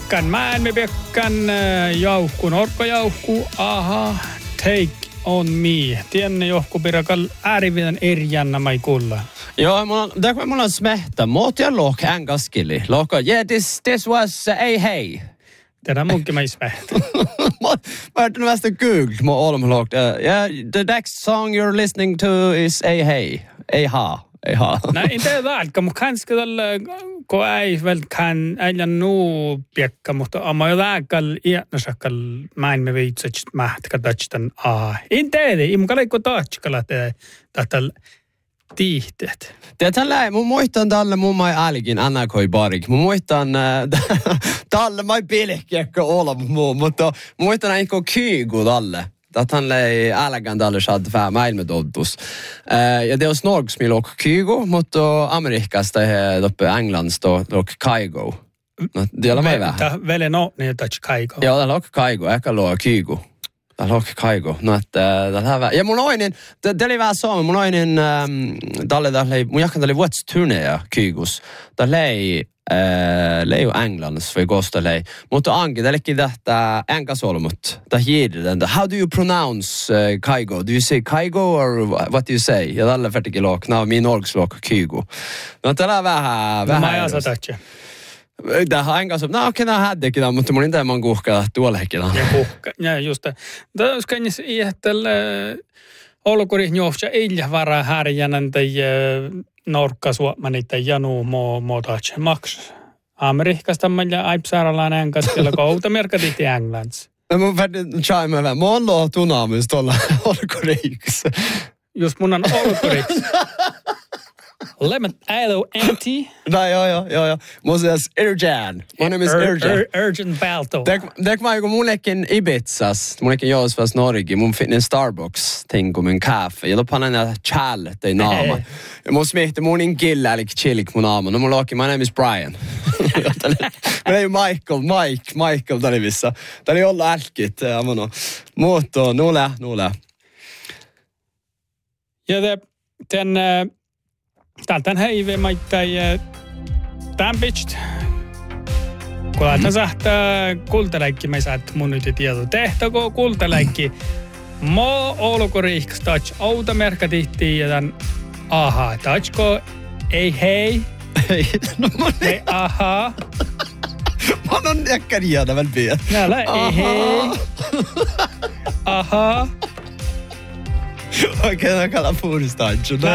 me Pekkan jauhku, norkkajauhku, aha, take on me. Tienne johku pirakal äärivien erjänna mai kulla. Ja, mulla on smehtä. Måte look engaskili. Look, yeah, this was hey. Tänä munkin mä smehtä. Mä oon vasta googled mä olemme look. Yeah, the next song you're listening to is hey. Eiha. Nej, inte välka, mutta kanske tällä, kun ei välkään äijä nuu piekka, mutta amma jo lääkäl iännäsäkäl mäin me viitset mähtäkä tätsitän Inte ei mun kaikko tatskala tätä tiihteet. Tällä mun muistan tällä mun mai älkin annakoi barik. Mun muistan tällä mai pilkkiekka olla mutta muistan aiko kygu tällä. Att han lei älgän tällä shad fää maailmedodus. Ja det on norgs mi lok kygo mutta Amerikasta he doppe Englands då lok kaigo. Det är väl Tämä vele no niin touch kaigo. Ja, det lok kaigo, eka lo kygo. Det lok kaigo. No että det här ja mun oinin det oli vähän sama mun oinin dalle mun jakkan dalle vuots turneja kygos. Dalle Leo Englands för gosta lei. Mutta anke tällekin tähtä enkasolmut. Tää hiirden. How do you pronounce kaigo? Do you say kaigo or what do you say? Ja tällä fertikilok. Nää min orgslok kygo. No tällä vähän. Mä ei asa tatsi. Tähän enkasolmut. No okei, nää häddekin, mutta mun inte man kuhkaa tuollekin. Ja kuhkaa. Ja just det. Tämä skännis iähtällä olkurih njohtsa illa varaa härjänän tai norkkasuomani tai janu mo tatsi maks. Amerikasta meillä aipsaaralaan enkaskella kouta merkatihti Englands. Mun färdig chaima vähän. Mä oon loo tunaamis tuolla olkurihiksi. Just mun on olkurihiksi. Lemon alo anti. No, joo. Mun siis Erjan. Mun nimi on Erjan. Erjan Balto. Dek mä joku mullekin Ibizas. Mullekin joosvas Norgi. Mun fittin Starbucks-ting kuin mun kaffe. Ja loppan aina chal tei naama. Ja mun smihti mun in killa eli chillik mun naama. No mun loki, my name is Brian. Mä ei Michael talivissa. Tää oli olla älkit. Mutta nuule. Ja Tältän heive maittai tämpicht. Kun laitan sähtää kultaläikki, mä saat mun nyt tieto. Tehtäkö kultaläikki? Mo olukoriiks touch outa merkatihti ja tän aha. Touchko ei hei. Ei aha. Mä oon jäkkäni jäädä väl vielä. Näillä ei hei. Aha. Okei, mä kalan puhdistaan.